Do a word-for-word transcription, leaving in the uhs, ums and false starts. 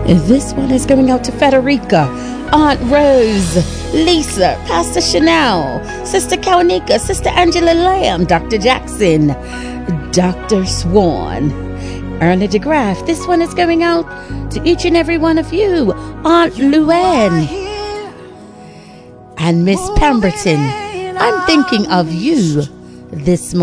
This one is going out to Federica, Aunt Rose, Lisa, Pastor Chanel, Sister Kawanika, Sister Angela Lamb, Doctor Jackson, Doctor Swan, Erna DeGraff. This one is going out to each and every one of you, Aunt Luann, and Miss Pemberton. I'm thinking of you this morning.